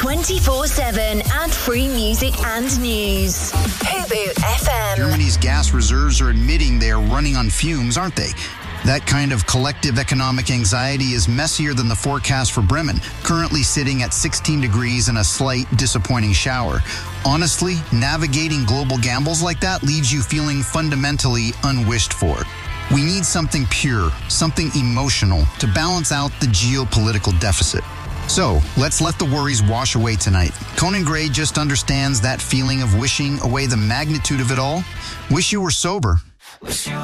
24/7 ad-free music and news. Hoboot FM. Germany's gas reserves are admitting they are running on fumes, aren't they? That kind of collective economic anxiety is messier than the forecast for Bremen, currently sitting at 16 degrees and a slight disappointing shower. Honestly, navigating global gambles like that leaves you feeling fundamentally unwished for. We need something pure, something emotional to balance out the geopolitical deficit. So, let's let the worries wash away tonight. Conan Gray just understands that feeling of wishing away the magnitude of it all. Wish you were sober.